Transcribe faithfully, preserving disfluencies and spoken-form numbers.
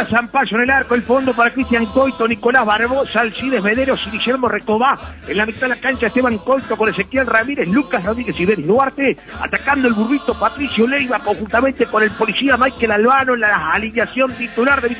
Zampayo en el arco, el fondo para Cristian Coito, Nicolás Barbosa, Alcides Mederos y Guillermo Recobá. En la mitad de la cancha Esteban Coito con Ezequiel Ramírez, Lucas Rodríguez y Denis Duarte. Atacando el burrito Patricio Leiva conjuntamente con el policía Michael Albano en la alineación titular de